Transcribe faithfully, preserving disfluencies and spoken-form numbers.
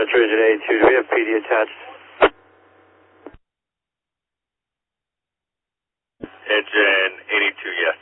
Trojan eighty-two, do we have P D attached? Engine eighty-two, yes.